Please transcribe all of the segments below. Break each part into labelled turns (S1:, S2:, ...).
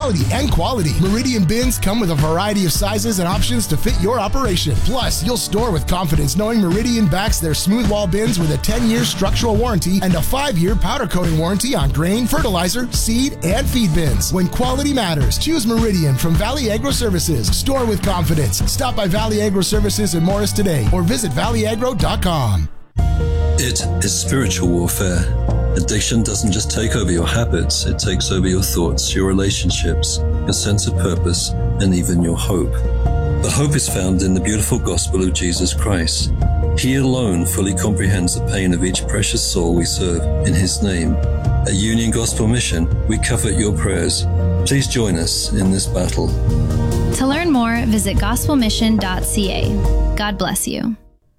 S1: versatility, and quality. Meridian bins come with a variety of sizes and options to fit your operation. Plus, you'll store with confidence knowing Meridian backs their smooth wall bins with a 10-year structural warranty and a 5-year powder coating warranty on grain, fertilizer, seed, and feed bins. When quality matters, choose Meridian from Valley Agro Services. Store with confidence. Stop by Valley Agro Services in Morris today or visit valleyagro.com.
S2: It is spiritual warfare. Addiction doesn't just take over your habits, it takes over your thoughts, your relationships, your sense of purpose, and even your hope. But hope is found in the beautiful gospel of Jesus Christ. He alone fully comprehends the pain of each precious soul we serve in His name. At Union Gospel Mission, we covet your prayers. Please join us in this battle.
S3: To learn more, visit gospelmission.ca. God bless you.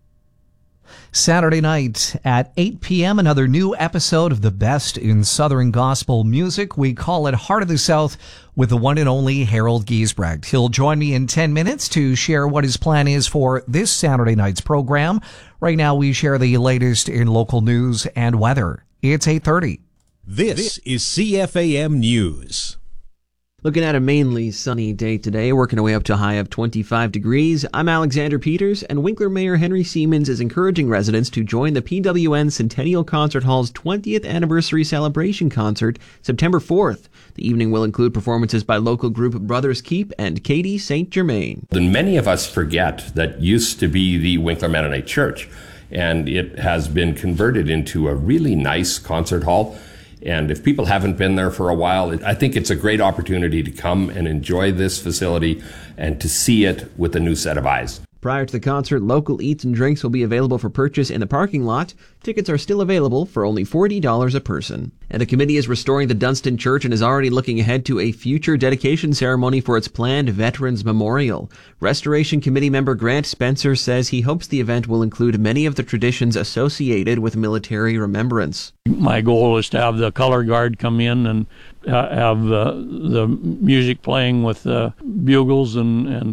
S4: Saturday night at 8 p.m., another new episode of the best in Southern gospel music. We call it Heart of the South with the one and only Harold Giesbrecht. He'll join me in 10 minutes to share what his plan is for this Saturday night's program. Right now, we share the latest in local news and weather. It's 8:30.
S5: This is CFAM News.
S6: Looking at a mainly sunny day today, working our way up to a high of 25 degrees. I'm Alexander Peters, and Winkler Mayor Henry Siemens is encouraging residents to join the PWN Centennial Concert Hall's 20th anniversary celebration concert September 4th. The evening will include performances by local group Brothers Keep and Katie St. Germain.
S7: And many of us forget that used to be the Winkler Mennonite Church, and it has been converted into a really nice concert hall. And if people haven't been there for a while, I think it's a great opportunity to come and enjoy this facility and to see it with a new set of eyes.
S6: Prior to the concert, local eats and drinks will be available for purchase in the parking lot. Tickets are still available for only $40 a person. And the committee is restoring the Dunstan Church and is already looking ahead to a future dedication ceremony for its planned Veterans Memorial. Restoration Committee member Grant Spencer says he hopes the event will include many of the traditions associated with military remembrance.
S8: My goal is to have the color guard come in and have the music playing with bugles and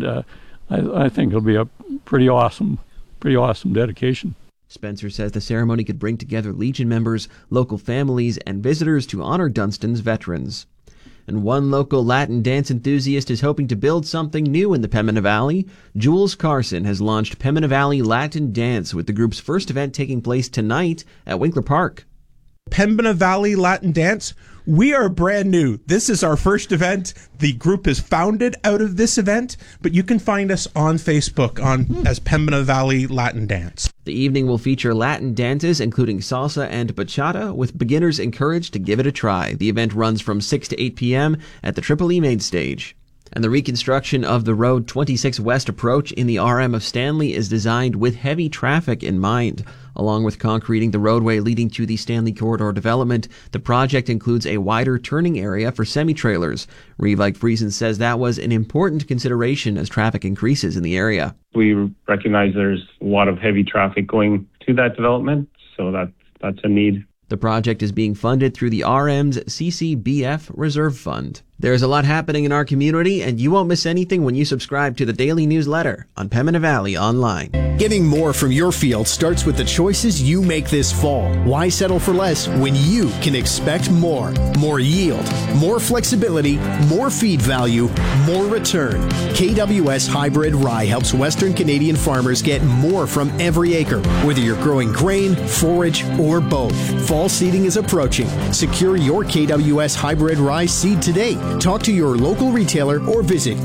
S8: I think it'll be a pretty awesome dedication.
S6: Spencer says the ceremony could bring together Legion members, local families, and visitors to honor Dunstan's veterans. And one local Latin dance enthusiast is hoping to build something new in the Pembina Valley. Jules Carson has launched Pembina Valley Latin Dance with the group's first event taking place tonight at Winkler Park.
S9: Pembina Valley Latin Dance. We are brand new. This is our first event. The group is founded out of this event, but you can find us on Facebook as Pembina Valley Latin Dance.
S6: The evening will feature Latin dances, including salsa and bachata, with beginners encouraged to give it a try. The event runs from 6 to 8 p.m. at the Triple E main stage. And the reconstruction of the Road 26 West approach in the RM of Stanley is designed with heavy traffic in mind. Along with concreting the roadway leading to the Stanley Corridor development, the project includes a wider turning area for semi-trailers. Reevike Friesen says that was an important consideration as traffic increases in the area.
S10: We recognize there's a lot of heavy traffic going to that development, so that's a need.
S6: The project is being funded through the RM's CCBF Reserve Fund. There's a lot happening in our community, and you won't miss anything when you subscribe to the daily newsletter on Pembina Valley Online.
S11: Getting more from your field starts with the choices you make this fall. Why settle for less when you can expect more? More yield, more flexibility, more feed value, more return. KWS Hybrid Rye helps Western Canadian farmers get more from every acre, whether you're growing grain, forage, or both. Fall seeding is approaching. Secure your KWS Hybrid Rye seed today. Talk to your local retailer or visit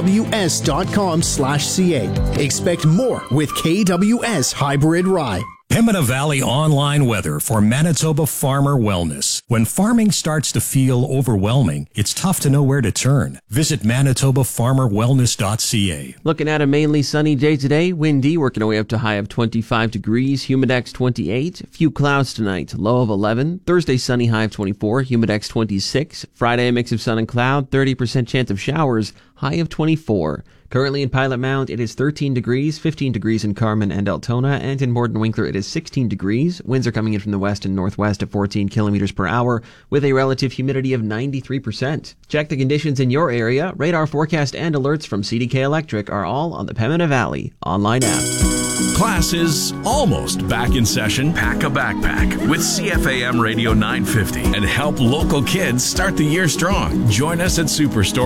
S11: kws.com/ca. Expect more with KWS Hybrid Rye.
S5: Pembina Valley online weather for Manitoba farmer wellness. When farming starts to feel overwhelming, it's tough to know where to turn. Visit manitobafarmerwellness.ca.
S6: Looking at a mainly sunny day today, windy, working our way up to a high of 25 degrees, humidex 28, few clouds tonight, low of 11. Thursday sunny, high of 24, humidex 26. Friday a mix of sun and cloud, 30% chance of showers, high of 24. Currently in Pilot Mount, it is 13 degrees, 15 degrees in Carman and Altona, and in Borden Winkler, it is 16 degrees. Winds are coming in from the west and northwest at 14 kilometers per hour, with a relative humidity of 93%. Check the conditions in your area. Radar forecast and alerts from CDK Electric are all on the Pembina Valley online app.
S12: Class is almost back in session. Pack a backpack with CFAM Radio 950 and help local kids start the year strong. Join us at Superstore